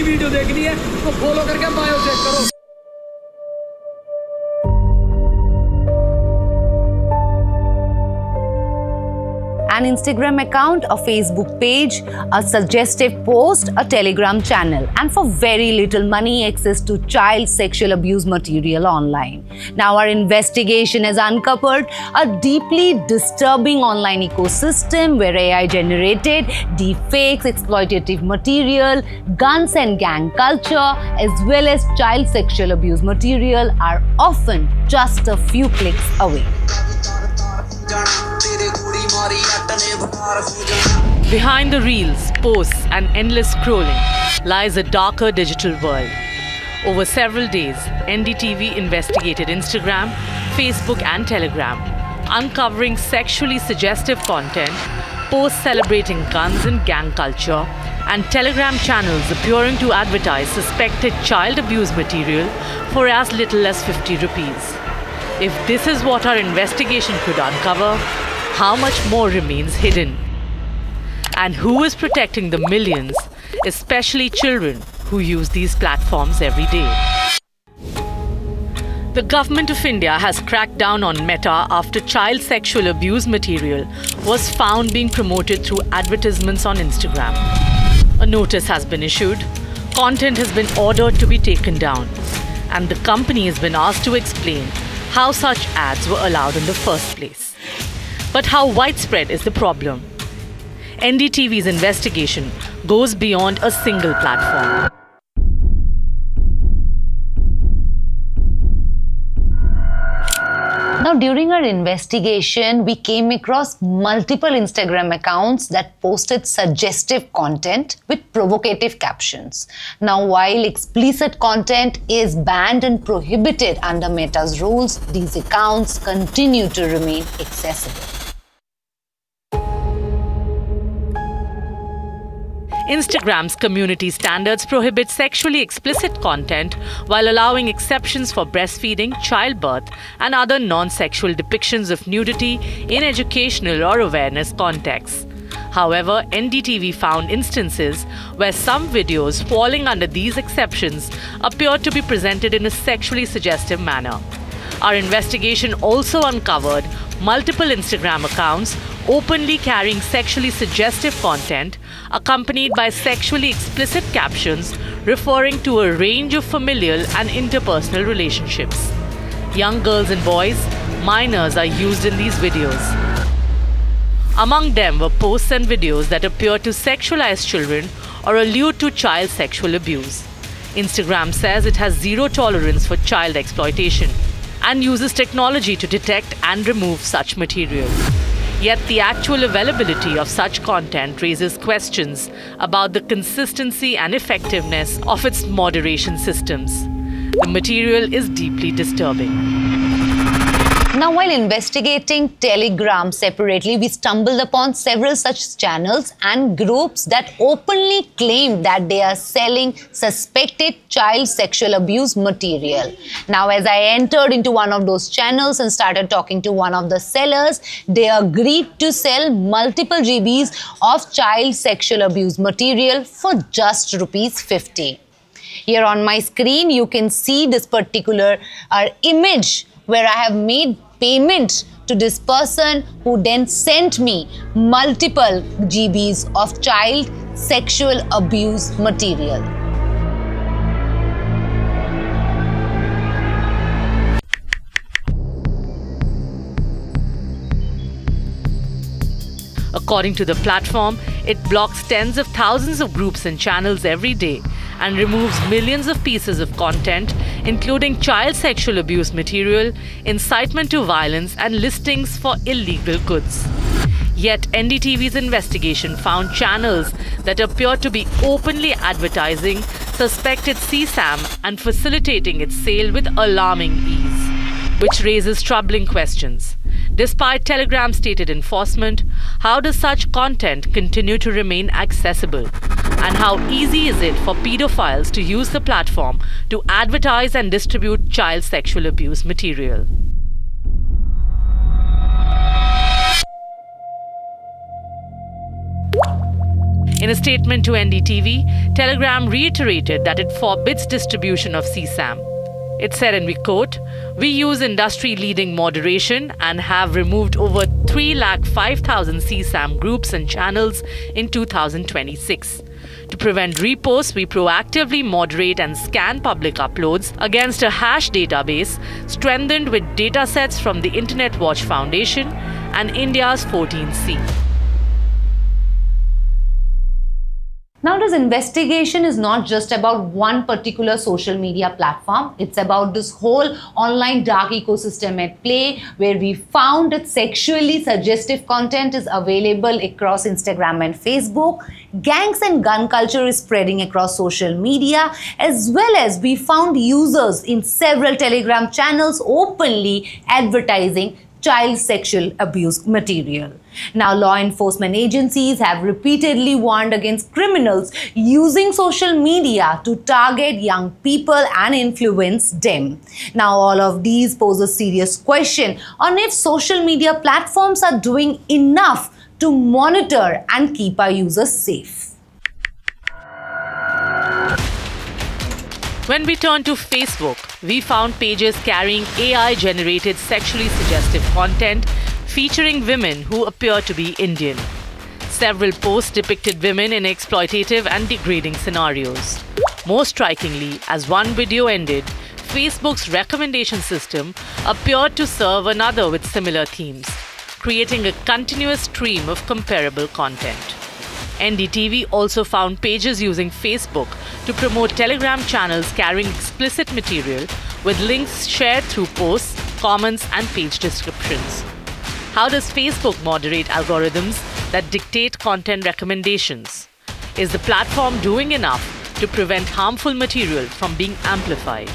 Video देखनी है तो फॉलो करके बायो चेक करो। An Instagram account, a Facebook page, a suggestive post, a Telegram channel, and for very little money, access to child sexual abuse material online. Now, our investigation has uncovered a deeply disturbing online ecosystem where AI-generated deepfakes, exploitative material, guns and gang culture, as well as child sexual abuse material are often just a few clicks away. Behind the reels, posts and endless scrolling lies a darker digital world. Over several days, NDTV investigated Instagram, Facebook and Telegram, uncovering sexually suggestive content, posts celebrating guns and gang culture, and Telegram channels appearing to advertise suspected child abuse material for as little as 50 rupees. If this is what our investigation could uncover, how much more remains hidden? And who is protecting the millions, especially children, who use these platforms every day? The Government of India has cracked down on Meta after child sexual abuse material was found being promoted through advertisements on Instagram. A notice has been issued, content has been ordered to be taken down, and the company has been asked to explain how such ads were allowed in the first place. But how widespread is the problem? NDTV's investigation goes beyond a single platform. Now, during our investigation, we came across multiple Instagram accounts that posted suggestive content with provocative captions. Now, while explicit content is banned and prohibited under Meta's rules, these accounts continue to remain accessible. Instagram's community standards prohibit sexually explicit content while allowing exceptions for breastfeeding, childbirth, and other non-sexual depictions of nudity in educational or awareness contexts. However, NDTV found instances where some videos falling under these exceptions appeared to be presented in a sexually suggestive manner. Our investigation also uncovered multiple Instagram accounts openly carrying sexually suggestive content accompanied by sexually explicit captions referring to a range of familial and interpersonal relationships. Young girls and boys, minors are used in these videos. Among them were posts and videos that appear to sexualize children or allude to child sexual abuse. Instagram says it has zero tolerance for child exploitation and uses technology to detect and remove such material. Yet the actual availability of such content raises questions about the consistency and effectiveness of its moderation systems. The material is deeply disturbing. Now, while investigating Telegram separately, we stumbled upon several such channels and groups that openly claim that they are selling suspected child sexual abuse material. Now, as I entered into one of those channels and started talking to one of the sellers, they agreed to sell multiple GBs of child sexual abuse material for just Rs 50. Here on my screen, you can see this particular image where I have made payment to this person who then sent me multiple GBs of child sexual abuse material. According to the platform, it blocks tens of thousands of groups and channels every day and removes millions of pieces of content, including child sexual abuse material, incitement to violence, and listings for illegal goods. Yet NDTV's investigation found channels that appear to be openly advertising suspected CSAM and facilitating its sale with alarming ease, which raises troubling questions. Despite Telegram's stated enforcement, how does such content continue to remain accessible? And how easy is it for pedophiles to use the platform to advertise and distribute child sexual abuse material? In a statement to NDTV, Telegram reiterated that it forbids distribution of CSAM. It said, and we quote, "We use industry-leading moderation and have removed over 305,000 CSAM groups and channels in 2026. To prevent reposts, we proactively moderate and scan public uploads against a hash database strengthened with datasets from the Internet Watch Foundation and India's 14C." Now, this investigation is not just about one particular social media platform. It's about this whole online dark ecosystem at play, where we found that sexually suggestive content is available across Instagram and Facebook. Gangs and gun culture is spreading across social media, as well as we found users in several Telegram channels openly advertising child sexual abuse material. Now, law enforcement agencies have repeatedly warned against criminals using social media to target young people and influence them. Now, all of these pose a serious question on if social media platforms are doing enough to monitor and keep our users safe. When we turn to Facebook, we found pages carrying AI-generated sexually suggestive content featuring women who appear to be Indian. Several posts depicted women in exploitative and degrading scenarios. Most strikingly, as one video ended, Facebook's recommendation system appeared to serve another with similar themes, creating a continuous stream of comparable content. NDTV also found pages using Facebook to promote Telegram channels carrying explicit material with links shared through posts, comments, and page descriptions. How does Facebook moderate algorithms that dictate content recommendations? Is the platform doing enough to prevent harmful material from being amplified?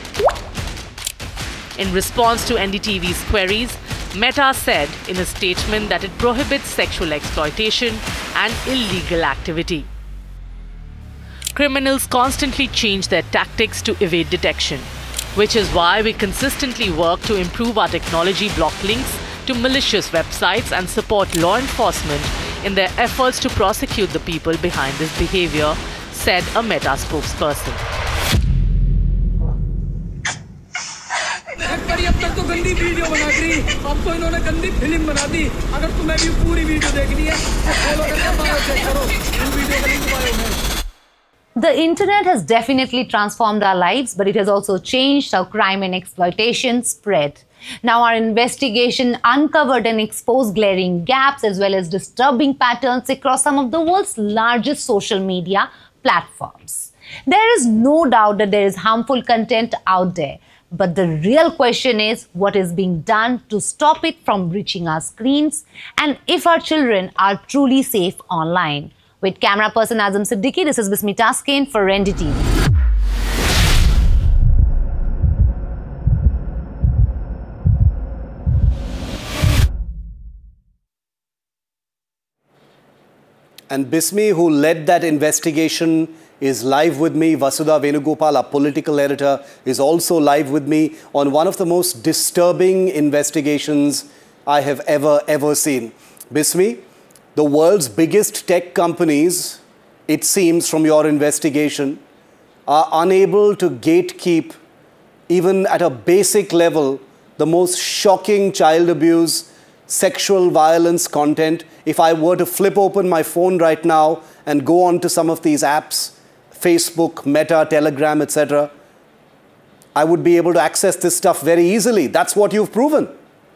In response to NDTV's queries, Meta said in a statement that it prohibits sexual exploitation and illegal activity. Criminals constantly change their tactics to evade detection, which is why we consistently work to improve our technology block links to malicious websites and support law enforcement in their efforts to prosecute the people behind this behavior, said a Meta spokesperson. अब तक तो गंदी video बना दी, अब तो इन्होंने गंदी film बना दी। अगर तुम्हें भी पूरी वीडियो देखनी है तो फॉलो करके बायो चेक करो, इन वीडियो का लिंक बायो में। The internet has definitely transformed our lives, but it has also changed how crime and exploitation spread. Now, our investigation uncovered and exposed glaring gaps as well as disturbing patterns across some of the world's largest social media platforms. There is no doubt that there is harmful content out there. But the real question is what is being done to stop it from reaching our screens and if our children are truly safe online. With camera person Azam Siddiqui, this is Bismi Taskin for NDTV. And Bismi, who led that investigation, is live with me. Vasudha Venugopal, our political editor, is also live with me on one of the most disturbing investigations I have ever seen. Bismi, the world's biggest tech companies, it seems from your investigation, are unable to gatekeep, even at a basic level, the most shocking child abuse, sexual violence content. If I were to flip open my phone right now and go on to some of these apps, Facebook, Meta, Telegram, etc., I would be able to access this stuff very easily. That's what you've proven.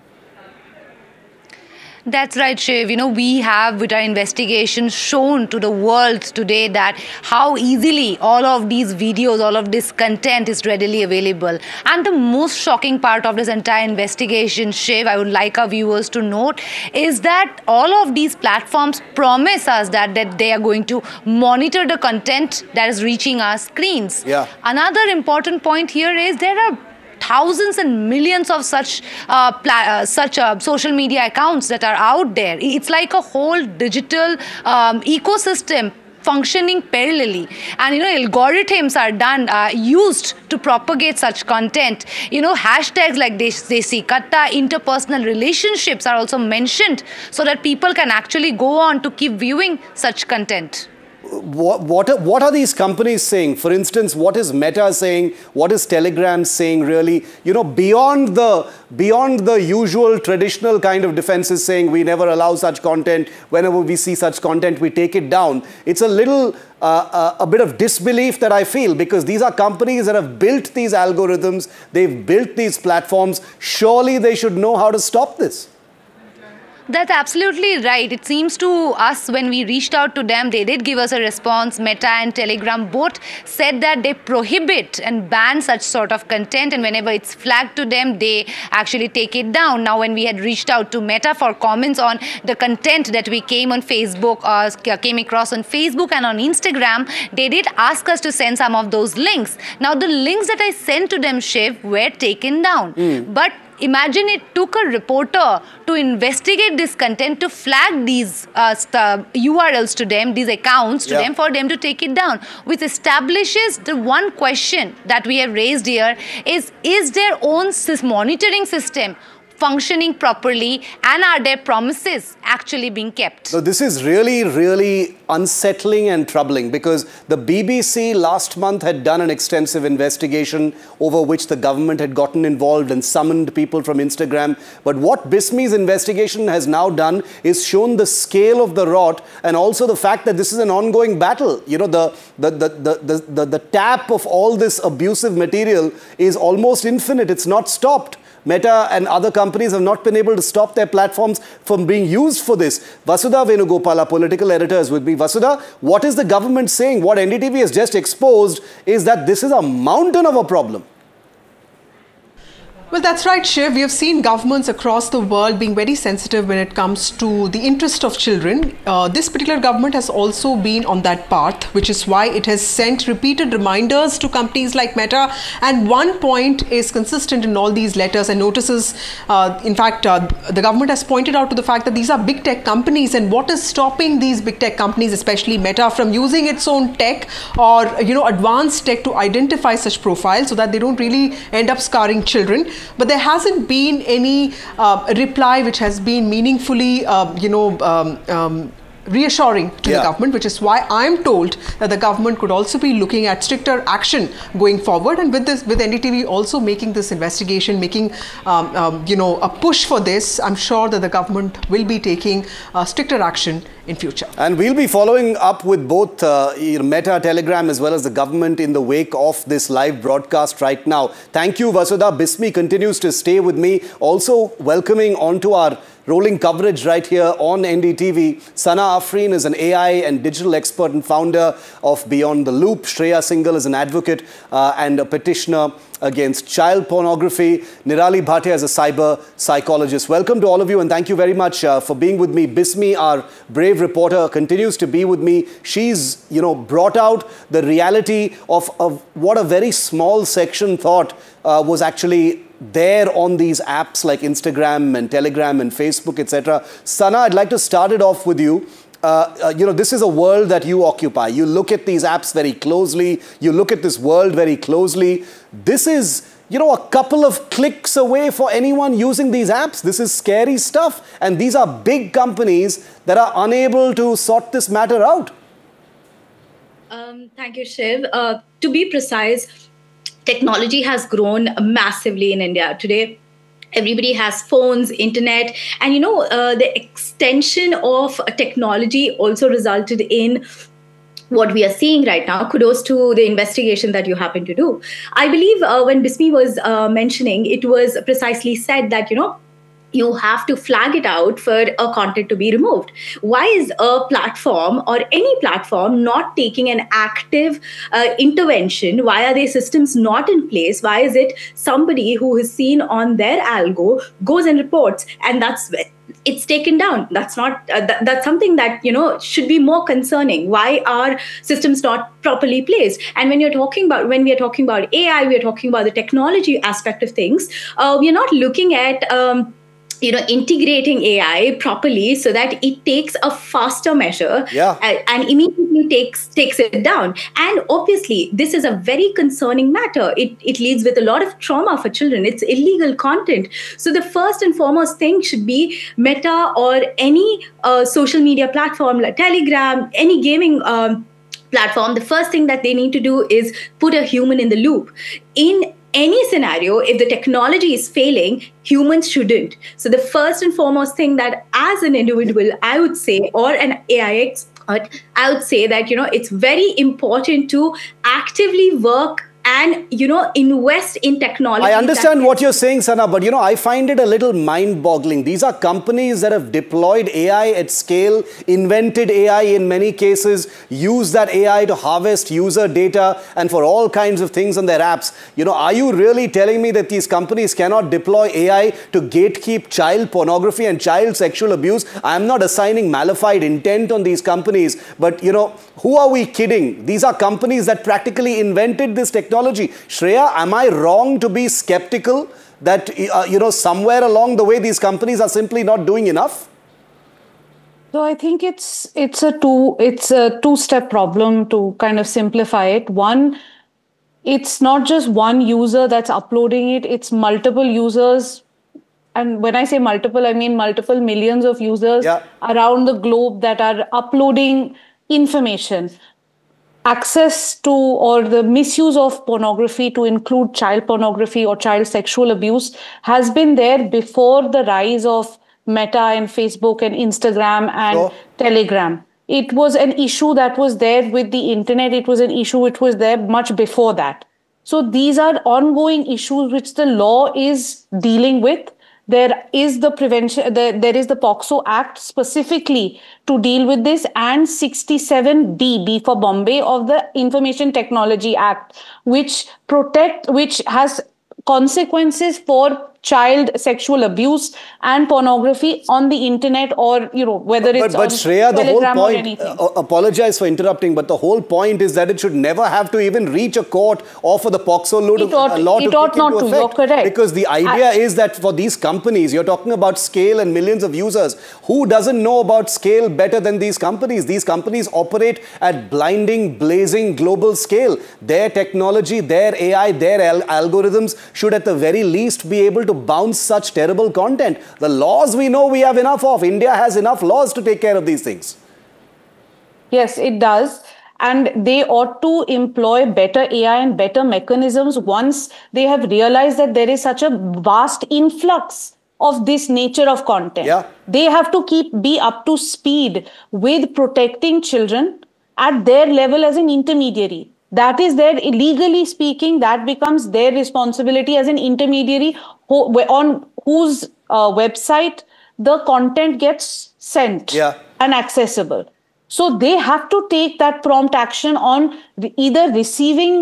That's right, Shiv. You know, we have with our investigation shown to the world today that how easily all of these videos, all of this content is readily available. And the most shocking part of this entire investigation, Shiv, I would like our viewers to note, is that all of these platforms promise us that they are going to monitor the content that is reaching our screens. Yeah. Another important point here is there are thousands and millions of such social media accounts that are out there. It's like a whole digital ecosystem functioning parallelly, and you know, algorithms are used to propagate such content. You know, hashtags like Desi Katta, interpersonal relationships are also mentioned so that people can actually go on to keep viewing such content. what are these companies saying? For instance, what is Meta saying? What is Telegram saying, really? You know, beyond the usual traditional kind of defenses saying we never allow such content, whenever we see such content, we take it down. It's a little, a bit of disbelief that I feel, because these are companies that have built these algorithms, they've built these platforms. Surely they should know how to stop this. That's absolutely right. It seems to us, when we reached out to them, they did give us a response. Meta and Telegram both said that they prohibit and ban such sort of content, and whenever it's flagged to them, they actually take it down. Now, when we had reached out to Meta for comments on the content that we came on Facebook, came across on Facebook and on Instagram, they did ask us to send some of those links. Now, the links that I sent to them, Shiv, were taken down. But imagine it took a reporter to investigate this content, to flag these URLs to them, these accounts to them, for them to take it down, which establishes the one question that we have raised here is their own monitoring system functioning properly, and are their promises actually being kept? So this is really, really unsettling and troubling, because the BBC last month had done an extensive investigation over which the government had gotten involved and summoned people from Instagram. But what BISMI's investigation has now done is shown the scale of the rot, and also the fact that this is an ongoing battle. You know, the tap of all this abusive material is almost infinite. It's not stopped. Meta and other companies have not been able to stop their platforms from being used for this. Vasudha Venugopal, our political editor, is with me. Vasudha, what is the government saying? What NDTV has just exposed is that this is a mountain of a problem. Well, that's right, Shiv. We have seen governments across the world being very sensitive when it comes to the interest of children. This particular government has also been on that path, which is why it has sent repeated reminders to companies like Meta. And one point is consistent in all these letters and notices. In fact, the government has pointed out to the fact that these are big tech companies, and what is stopping these big tech companies, especially Meta, from using its own tech or, advanced tech to identify such profiles so that they don't really end up scarring children. But there hasn't been any reply which has been meaningfully, reassuring to the government, which is why I'm told that the government could also be looking at stricter action going forward. And with NDTV also making this investigation, making a push for this, I'm sure that the government will be taking stricter action in future. And we'll be following up with both Meta, Telegram, as well as the government in the wake of this live broadcast right now. Thank you, Vasudha. BISMI continues to stay with me. Also welcoming onto our rolling coverage right here on NDTV. Sana Afreen is an AI and digital expert and founder of Beyond the Loop. Shreya Singhal is an advocate and a petitioner against child pornography. Nirali Bhatia is a cyber psychologist. Welcome to all of you, and thank you very much for being with me. BISMI, our brave reporter, continues to be with me. She's, brought out the reality of what a very small section thought was actually there on these apps like Instagram and Telegram and Facebook, etc. Sana, I'd like to start it off with you. This is a world that you occupy. You look at these apps very closely. You look at this world very closely. This is, a couple of clicks away for anyone using these apps. This is scary stuff. And these are big companies that are unable to sort this matter out. Thank you, Shiv. To be precise, technology has grown massively in India. Today, everybody has phones, internet, and the extension of technology also resulted in what we are seeing right now. Kudos to the investigation that you happen to do. I believe when BISMI was mentioning, it was precisely said that, you have to flag it out for a content to be removed. Why is a platform or any platform not taking an active intervention? Why are their systems not in place? Why is it somebody who is seen on their algo goes and reports, and it's taken down? That's not that's something that should be more concerning. Why are systems not properly placed? And when we are talking about AI, we are talking about the technology aspect of things. We are not looking at integrating AI properly so that it takes a faster measure and immediately takes it down. And obviously, this is a very concerning matter. It leads with a lot of trauma for children. It's illegal content. So the first and foremost thing should be Meta or any social media platform like Telegram, any gaming platform, the first thing that they need to do is put a human in the loop. In any scenario, if the technology is failing, humans shouldn't. So the first and foremost thing that as an individual, I would say, or an AI expert, I would say that, it's very important to actively work and, invest in technology. I understand what you're saying, Sana, but I find it a little mind-boggling. These are companies that have deployed AI at scale, invented AI in many cases, use that AI to harvest user data and for all kinds of things on their apps. Are you really telling me that these companies cannot deploy AI to gatekeep child pornography and child sexual abuse? I'm not assigning malified intent on these companies, but who are we kidding? These are companies that practically invented this technology. Shreya, am I wrong to be skeptical that, somewhere along the way these companies are simply not doing enough? So I think it's a two-step problem to kind of simplify it. One, it's not just one user that's uploading it, it's multiple users. And when I say multiple, I mean multiple millions of users around the globe that are uploading information. Access to or the misuse of pornography to include child pornography or child sexual abuse has been there before the rise of Meta and Facebook and Instagram and Telegram. It was an issue that was there with the internet. It was an issue which was there much before that. So these are ongoing issues which the law is dealing with. There is the prevention, there is the POCSO Act specifically to deal with this, and 67B, B for Bombay, of the Information Technology Act, which has consequences for child sexual abuse and pornography on the internet, or whether it's but on Shreya, the Telegram whole or point, anything. Apologize for interrupting, but the whole point is that it should never have to even reach a court or for the POCSO law to kick into effect. You're correct. Because the idea is that for these companies, you're talking about scale and millions of users. Who doesn't know about scale better than these companies? These companies operate at blinding, blazing global scale. Their technology, their AI, their algorithms should at the very least be able to bounce such terrible content. The laws we know we have enough of. India has enough laws to take care of these things. Yes, it does. And they ought to employ better AI and better mechanisms once they have realized that there is such a vast influx of this nature of content. They have to be up to speed with protecting children at their level as an intermediary. That is their, legally speaking, that becomes their responsibility as an intermediary on whose website the content gets sent and accessible. So they have to take that prompt action on either receiving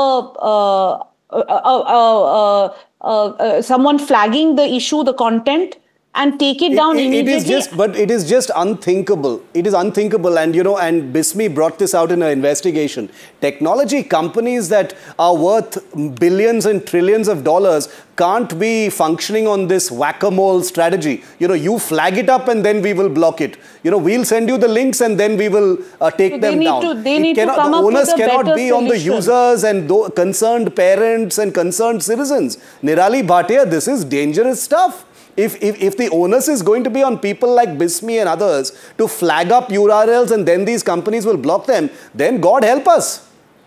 someone flagging the issue, the content, and take it down immediately. But it is just unthinkable. It is unthinkable. And, and Bismi brought this out in her investigation. Technology companies that are worth billions and trillions of dollars can't be functioning on this whack-a-mole strategy. You flag it up and then we will block it. We'll send you the links and then we will take them down. They need to come up with a better solution. The onus cannot be on the users and concerned parents and concerned citizens. Nirali Bhatia, this is dangerous stuff. If the onus is going to be on people like Bismi and others to flag up URLs and then these companies will block them, then God help us.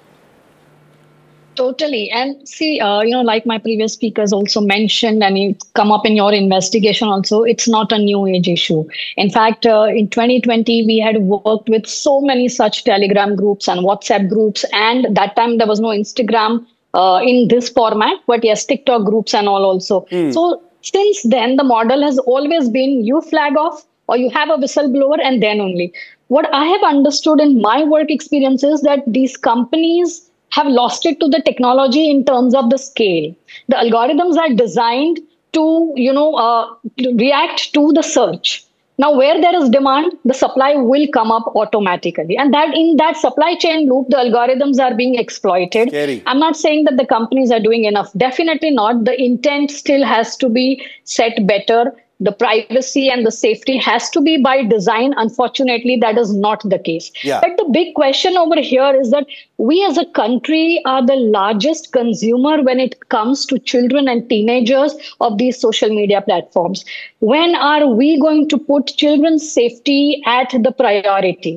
Totally. And see, like my previous speakers also mentioned, and it's come up in your investigation also, it's not a new age issue. In fact, in 2020, we had worked with so many such Telegram groups and WhatsApp groups. And that time there was no Instagram in this format, but yes, TikTok groups and all also. So since then, the model has always been you flag off or you have a whistleblower and then only. What I have understood in my work experience is that these companies have lost it to the technology in terms of the scale. The algorithms are designed to, react to the search. Now, where there is demand, the supply will come up automatically. And that in that supply chain loop, the algorithms are being exploited. Scary. I'm not saying that the companies are doing enough. Definitely not. The intent still has to be set better. The privacy and the safety has to be by design. Unfortunately, that is not the case. But the big question over here is that we as a country are the largest consumer when it comes to children and teenagers of these social media platforms. When are we going to put children's safety at the priority?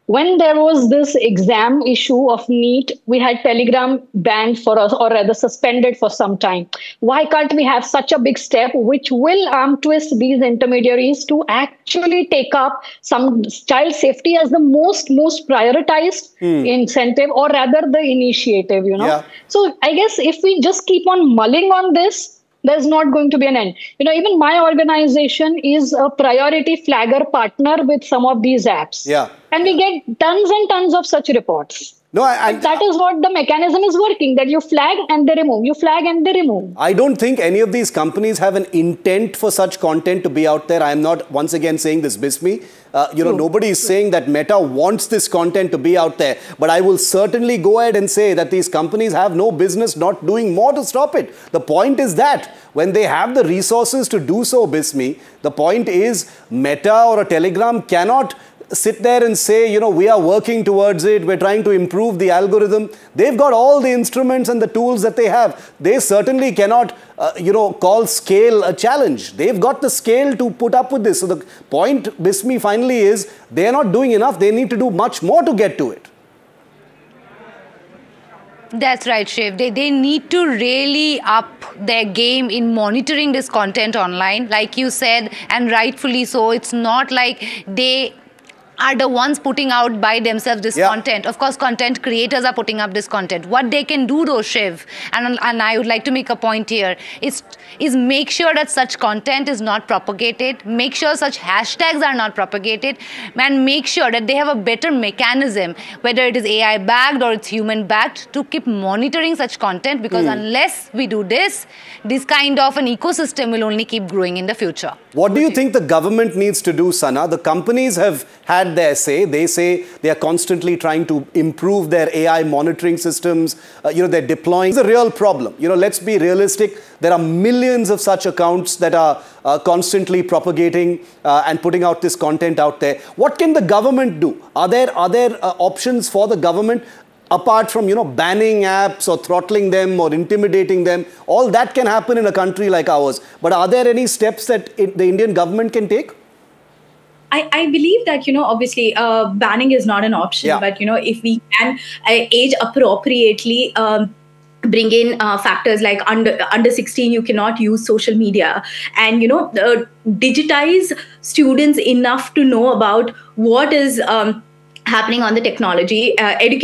when there was this exam issue of NEET, we had Telegram banned for us, or rather suspended for some time. Why can't we have such a big step which will arm twist these intermediaries to actually take up some child safety as the most prioritized incentive, or rather the initiative, Yeah. So I guess if we just keep on mulling on this, there's not going to be an end. Even my organization is a priority flagger partner with some of these apps. Yeah. And we get tons and tons of such reports. No, That is what the mechanism is working, that you flag and they remove, you flag and they remove. I don't think any of these companies have an intent for such content to be out there. I am not once again saying this, Bismi. Nobody is saying that Meta wants this content to be out there. But I will certainly go ahead and say that these companies have no business not doing more to stop it. The point is that when they have the resources to do so, Bismi, the point is Meta or a Telegram cannot sit there and say, we are working towards it, we're trying to improve the algorithm. They've got all the instruments and the tools that they have. They certainly cannot, call scale a challenge. They've got the scale to put up with this. So the point, Bismi, finally is, they're not doing enough. They need to do much more to get to it. That's right, Shiv. They need to really up their game in monitoring this content online. Like you said, and rightfully so, it's not like they are the ones putting out by themselves this content. Of course, content creators are putting up this content. What they can do though, Shiv, and I would like to make a point here, is make sure that such content is not propagated, make sure such hashtags are not propagated, and make sure that they have a better mechanism, whether it is AI backed or it's human backed, to keep monitoring such content, because unless we do this kind of an ecosystem will only keep growing in the future. What do you think the government needs to do, Sana? The companies have had their say. They say they are constantly trying to improve their AI monitoring systems. They're deploying. It's a real problem. Let's be realistic. There are millions of such accounts that are constantly propagating and putting out this content out there. What can the government do? Are there options for the government? Apart from, banning apps or throttling them or intimidating them, all that can happen in a country like ours. But are there any steps that the Indian government can take? I believe that, obviously banning is not an option, but, if we can age appropriately, bring in factors like under 16, you cannot use social media, and, digitize students enough to know about what is happening on the technology, educate